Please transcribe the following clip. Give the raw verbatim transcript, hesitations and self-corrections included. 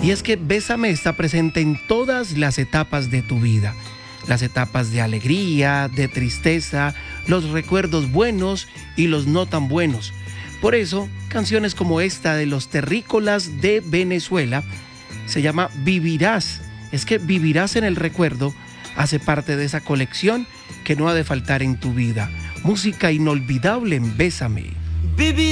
Y es que Bésame está presente en todas las etapas de tu vida. Las etapas de alegría, de tristeza, los recuerdos buenos y los no tan buenos. Por eso, canciones como esta de Los Terrícolas de Venezuela se llama Vivirás. Es que Vivirás en el recuerdo hace parte de esa colección que no ha de faltar en tu vida. Música inolvidable en Bésame. Vivirás